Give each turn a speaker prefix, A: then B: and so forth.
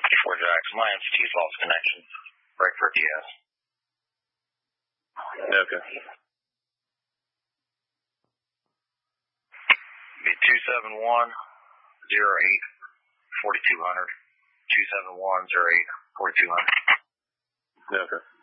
A: 54 Jackson. My MCT's lost connection. Break for DS.
B: Okay.
A: Be 271-08-4200. 271-08-4200.
B: Okay.